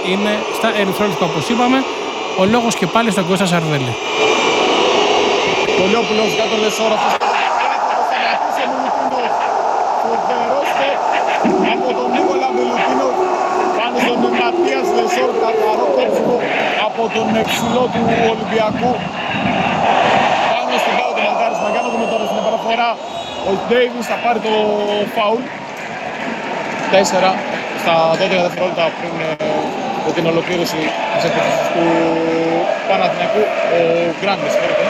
είναι στα ερυθρόλευκα όπως είπαμε. Ο λόγος και πάλι στον Κώστα Σαρδέλη. Το Λιόπουλος για τον Λεσόρ, αυτός το σταματήσει ο Μιλουτίνοφ. Φοβερός από τον Νίκολα Μιλουτίνοφ πάνω στον Ματίας Λεσόρ. Καθαρό κόψιμο από τον ψηλό του Ολυμπιακού. Πάνω στην πάω του μαντάρισμα. Για να δούμε τώρα στην επαναφορά. Ο Ντέιβις θα πάρει το φάουλ. 4 στα 12 δευτερόλεπτα πριν από την ολοκλήρωση της επίθεσης του Παναθηναϊκού. Ο Γκραντ, με συγχωρείτε.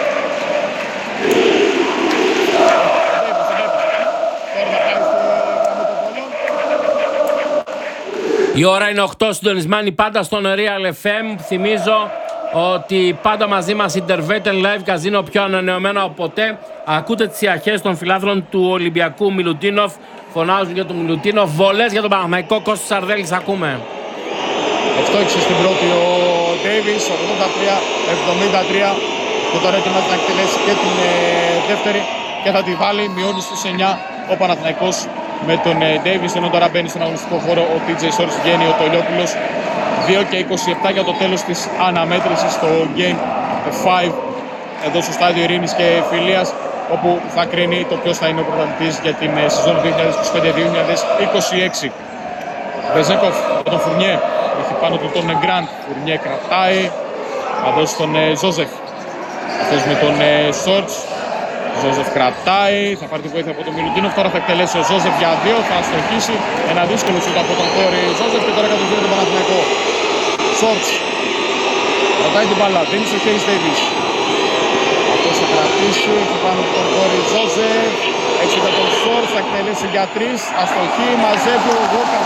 Η ώρα είναι 8, συντονισμένοι πάντα στον Real FM. Θυμίζω ότι πάντα μαζί μας Intervetel Live Casino, πιο ανανεωμένο από ποτέ. Ακούτε τις ιαχές των φιλάθλων του Ολυμπιακού Μιλουτίνοφ. Φωνάζουν για τον Μιλουτίνοφ. Βολές για τον Παναθηναϊκό. Κώστας Σαρδέλης, ακούμε. Ευστόχησε στην πρώτη ο Ντέιβις, 83-73. Και τώρα έτοιμας να εκτελέσει και την δεύτερη και θα τη βάλει. Μειώνει στους 9 ο Παναθηναϊκός με τον Ντέιβις, ενώ τώρα μπαίνει στον αγωνιστικό χώρο ο TJ Shorts, βγαίνει ο Τολιόπουλος. 2 και 27 για το τέλος της αναμέτρησης στο Game 5 εδώ στο στάδιο Ειρήνης και Φιλίας, όπου θα κρίνει το ποιος θα είναι ο πρωταθλητής για την σεζόν 2025-2026. Βεζέκοφ από τον Φουρνιέ, έχει πάνω του τον Γκραντ. Φουρνιέ κρατάει, θα δώσει τον Ζόζεφ. Αυτός με τον Shorts. Ζόζεφ κρατάει, θα πάρει τη βοήθεια από τον Μιλουτίνοφ. Τώρα θα εκτελέσει ο Ζόζεφ για 2, θα αστοχίσει. Ένα δύσκολο σούτ από τον κόρη Ζόζεφ και τώρα κατευθύνει τον Παναθηναϊκό. Shorts κρατάει την μπάλα, δίνει στο χέρι Ντέιβις. Αυτός θα κρατήσει, έχει πάνω από τον κόρη Ζόζεφ. Έτσι για τον Shorts, θα εκτελέσει για 3, αστοχή, μαζεύει ο Γόκαπ.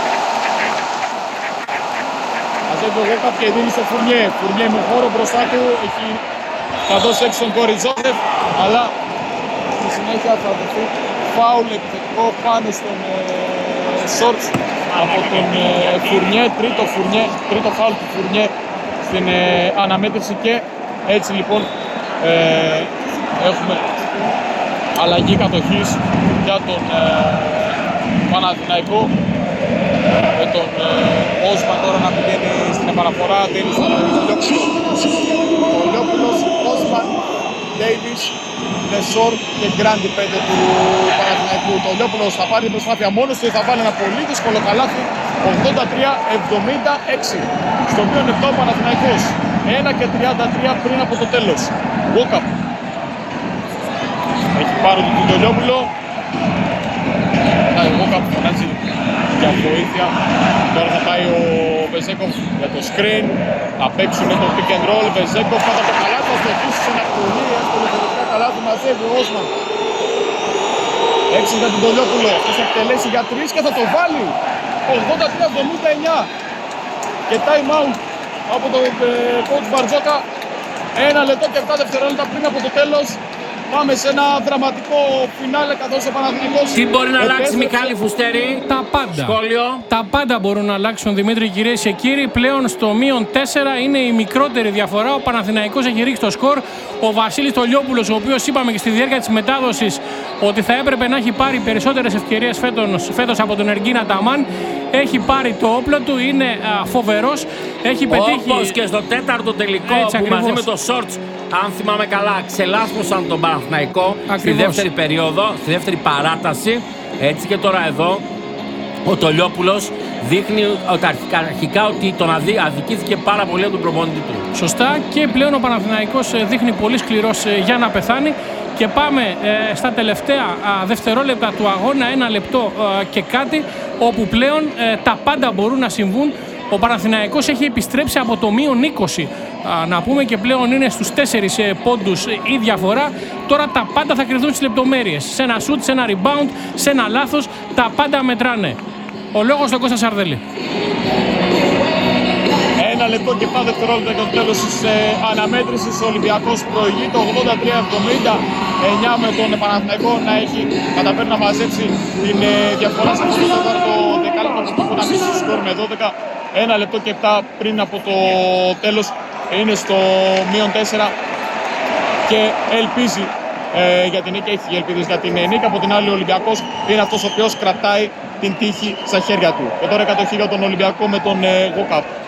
Μαζεύει ο Γόκαπ και δίνει στο Φουρνιέ. Φουρνιέ με χώρο μπροστά του, θα δώσει έξω τον κόρη Ζόζεφ, αλλά στη συνέχεια θα δοθεί φάουλ επιθετικό πάνω στον Shorts από τον Φουρνιέ, τρίτο φάουλ του Φουρνιέ στην αναμέτρηση και έτσι λοιπόν έχουμε αλλαγή κατοχής για τον Παναθηναϊκό με τον Όσμαν τώρα να πηγαίνει στην επαναφορά, δίνει στον Λιόπουλος, Όσμαν, Ντέιβις, Λεσόρ και Γκράντι 5 του Παναθηναϊκού. Το Λιόπουλος θα πάρει την προσπάθεια μόνος του, θα βάλει ένα πολύ δύσκολο καλάθι, 83-76. Στο μείον 7 ο Παναθηναϊκός, 1 και 33 πριν από το τέλος. Walkup έχει πάρει τον Λιόπουλο. Ο Walkup φωνάζει για βοήθεια. Τώρα θα πάει ο Βεζέκοφ για το screen. Θα παίξουν το pick and roll. Βεζέκοφ κατά το καλάθι, θα στοχίσει σε ένα πολύ εύκολο τελικά καλάθι. Μαζεύει ο Όσμαν. Έξω για τον Τολιόπουλο. Αυτός θα εκτελέσει για 3 και θα το βάλει. 83-79. Και time out από τον coach Μπαρτζόκα. 1 λεπτό και 7 δευτερόλεπτα πριν από το τέλος. Πάμε σε ένα δραματικό φινάλε καθώς ο Παναθηναϊκός. Τι μπορεί να αλλάξει, Μιχάλη Φουστέρη? Τα πάντα. Σχόλιο. Τα πάντα μπορούν να αλλάξουν, Δημήτρη, κυρίες και κύριοι. Πλέον στο μείον 4 είναι η μικρότερη διαφορά. Ο Παναθηναϊκός έχει ρίξει το σκορ. Ο Βασίλης Τολιόπουλος, ο οποίος είπαμε και στη διάρκεια της μετάδοσης ότι θα έπρεπε να έχει πάρει περισσότερες ευκαιρίες φέτος από τον Εργίνα Ταμάν, έχει πάρει το όπλο του, είναι φοβερός. Έχει πετύχει. Όπως και στο τέταρτο τελικό έτσι, που ακριβώς, μαζί με το Shorts, αν θυμάμαι καλά, ξελάσπωσαν τον Παναθηναϊκό στη δεύτερη περίοδο, στη δεύτερη παράταση. Έτσι και τώρα εδώ ο Τολιόπουλος δείχνει αρχικά ότι τον αδικήθηκε πάρα πολύ από τον προπονητή του. Σωστά, και πλέον ο Παναθηναϊκός δείχνει πολύ σκληρός για να πεθάνει. Και πάμε στα τελευταία δευτερόλεπτα του αγώνα, 1 λεπτό και κάτι, όπου πλέον τα πάντα μπορούν να συμβούν. Ο Παναθηναϊκός έχει επιστρέψει από το μείον 20, να πούμε, και πλέον είναι στους 4 πόντους η διαφορά. Τώρα τα πάντα θα κρυφθούν στις λεπτομέρειες. Σε ένα shoot, σε ένα rebound, σε ένα λάθος, τα πάντα μετράνε. Ο λόγος στον Κώστα Σαρδέλη. 1 λεπτό και 7 δευτερόλεπτα για το τέλος της αναμέτρησης. Ο Ολυμπιακός προηγεί το 83-79 με τον Παναθηναϊκό να έχει καταφέρει να μαζέψει την διαφορά σε αυτό το τέταρτο δεκάλεπτο που να μίσει σκορ με 12. 1 λεπτό και 7 πριν από το τέλος είναι στο μείον 4 και ελπίζει για την νίκη, έχει ελπίδες για την νίκη. Από την άλλη ο Ολυμπιακός είναι αυτός ο οποίος κρατάει την τύχη στα χέρια του. Και τώρα η κατοχή για τον Ολυμπιακό με τον Walkup.